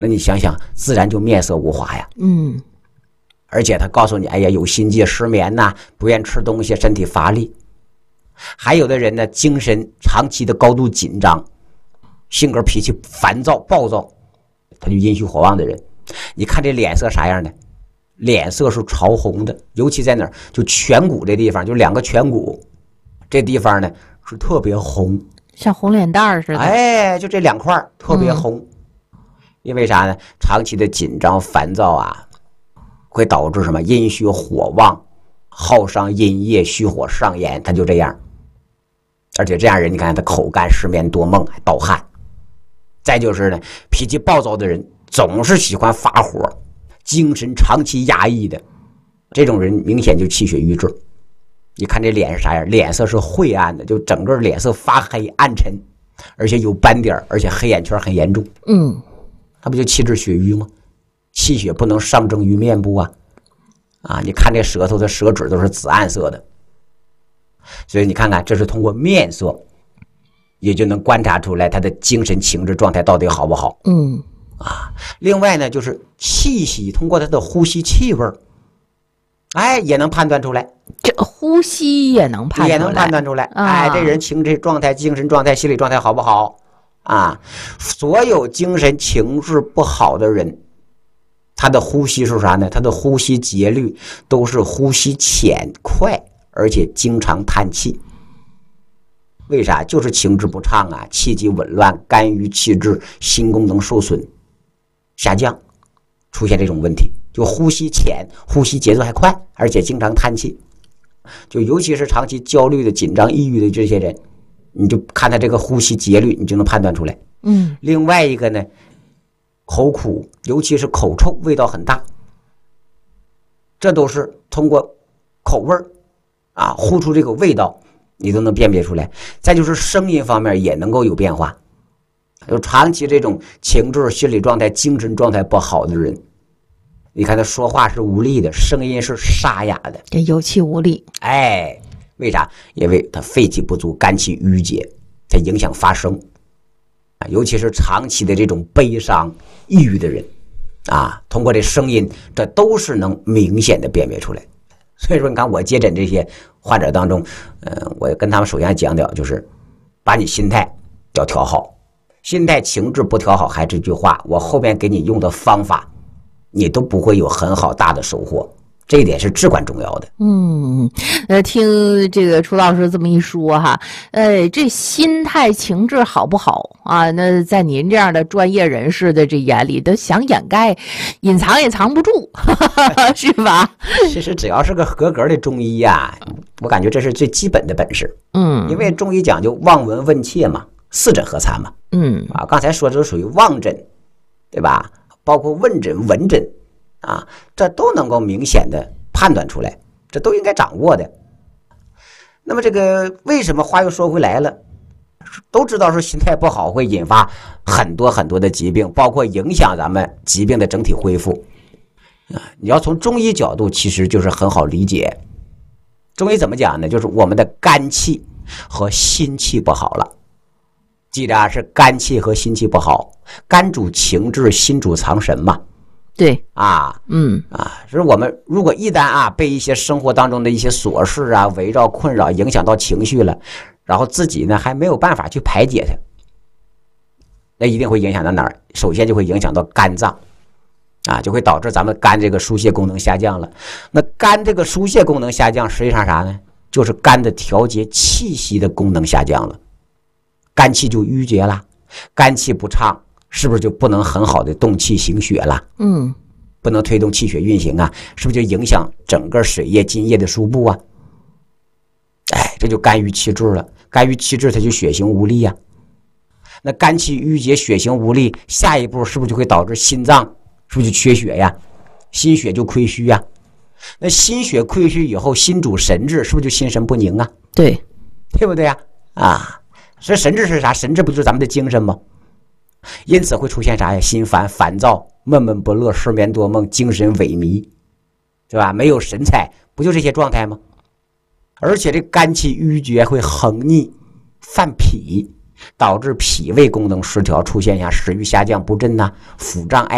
那你想想，自然就面色无华呀。而且他告诉你，哎呀，有心悸、失眠呐，不愿吃东西，身体乏力。还有的人呢，精神长期的高度紧张，性格脾气烦躁、暴躁，他就阴虚火旺的人。你看这脸色啥样的？脸色是潮红的，尤其在哪儿？就颧骨这地方，就两个颧骨这地方呢是特别红， 像红脸蛋似的。 哎，就这两块特别红。因为啥呢？长期的紧张、烦躁啊，会导致什么？阴虚火旺，耗伤阴液，虚火上炎，他就这样。而且这样人，你看他口干、失眠、多梦，还盗汗。再就是呢，脾气暴躁的人，总是喜欢发火，精神长期压抑的，这种人明显就气血瘀滞。你看这脸是啥样？脸色是晦暗的，就整个脸色发黑暗沉，而且有斑点，而且黑眼圈很严重。他不就气滞血瘀吗？气血不能上蒸于面部啊！你看这舌头的舌质都是紫暗色的，所以你看看，这是通过面色，也就能观察出来他的精神情志状态到底好不好。另外呢，就是气息，通过他的呼吸气味，也能判断出来。 这呼吸也能判断出来， 这人情志状态、精神状态、心理状态好不好？所有精神情志不好的人，他的呼吸是啥呢？他的呼吸节律都是呼吸浅快，而且经常叹气。为啥？就是情志不畅啊，气机紊乱，肝郁气滞，心功能受损下降，出现这种问题，就呼吸浅，呼吸节奏还快，而且经常叹气。就尤其是长期焦虑的、紧张、抑郁的这些人，你就看他这个呼吸节律，你就能判断出来。另外一个呢，口苦，尤其是口臭，味道很大，这都是通过口味呼出这个味道，你都能辨别出来。再就是声音方面也能够有变化，就长期这种情志、心理状态、精神状态不好的人，你看他说话是无力的，声音是沙哑的， 有气无力。 为啥？因为他肺气不足，肝气郁结，才影响发声。尤其是长期的这种悲伤、抑郁的人，通过这声音，这都是能明显的辨别出来。所以说，你看我接诊这些患者当中，我跟他们首先讲讲，就是把你心态要调好，心态情志不调好，还这句话，我后边给你用的方法，你都不会有很好大的收获。这一点是至关重要的。 听这个楚老师这么一说哈，这心态情志好不好啊？那在您这样的专业人士的这眼里，都想掩盖、隐藏也藏不住，是吧？ 其实只要是个合格的中医我感觉这是最基本的本事。因为中医讲究望闻问切嘛，四诊合参嘛。刚才说这属于望诊，对吧？包括问诊、闻诊。这都能够明显的判断出来，这都应该掌握的。那么这个为什么话又说回来了，都知道说心态不好会引发很多很多的疾病，包括影响咱们疾病的整体恢复。你要从中医角度，其实就是很好理解。中医怎么讲呢？就是我们的肝气和心气不好了。记着是肝气和心气不好，肝主情志，心主藏神嘛。 对就是我们如果一旦被一些生活当中的一些琐事围绕困扰影响到情绪了，然后自己呢还没有办法去排解它，那一定会影响到哪儿？首先就会影响到肝脏就会导致咱们肝这个疏泄功能下降了。那肝这个疏泄功能下降，实际上啥呢？就是肝的调节气息的功能下降了，肝气就郁结了，肝气不畅，是不是就不能很好的动气行血了？不能推动气血运行是不是就影响整个水液津液的输布这就肝郁气滞了。肝郁气滞它就血行无力那肝气郁结，血行无力，下一步是不是就会导致心脏是不是就缺血心血就亏虚那心血亏虚以后，心主神志，是不是就心神不宁对不对所以神志是啥？神志不就是咱们的精神吗？因此会出现啥心烦、烦躁、闷闷不乐、失眠多梦、精神萎靡，对吧？没有神采，不就这些状态吗？而且这肝气郁结会横逆犯脾，导致脾胃功能失调，出现食欲下降不振腹胀